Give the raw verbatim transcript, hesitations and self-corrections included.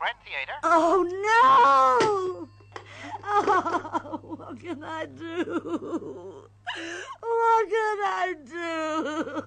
Red Theater. Oh, no! Oh, what can I do? What can I do?